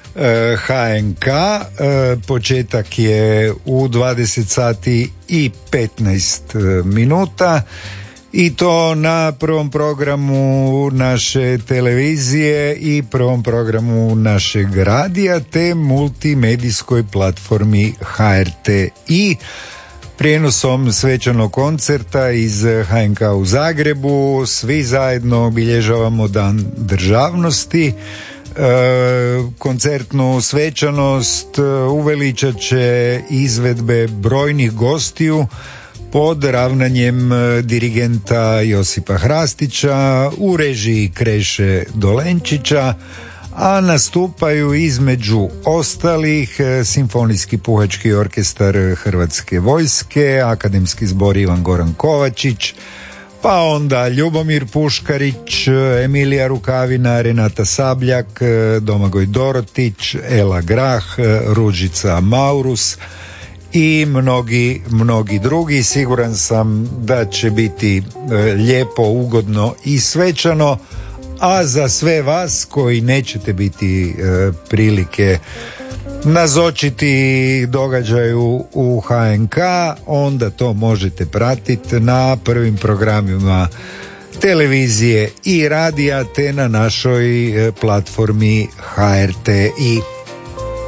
HNK. Početak je u 20 sati i 15 minuta i to na prvom programu naše televizije i prvom programu našeg radija te multimedijskoj platformi HRT i prijenosom svečanog koncerta iz HNK u Zagrebu. Svi zajedno obilježavamo Dan državnosti. Koncertnu svečanost uveličat će izvedbe brojnih gostiju pod ravnanjem dirigenta Josipa Hrastića u režiji Kreše Dolenčića, a nastupaju između ostalih Simfonijski puhački orkestar Hrvatske vojske, Akademski zbor Ivan Goran Kovačić, pa onda Ljubomir Puškarić, Emilija Rukavina, Renata Sabljak, Domagoj Dorotić, Ela Grah, Ružica Maurus i mnogi drugi. Siguran sam da će biti lijepo, ugodno i svečano, a za sve vas koji nećete biti prilike nazočiti događaju u HNK, onda to možete pratiti na prvim programima televizije i radija te na našoj platformi HRT i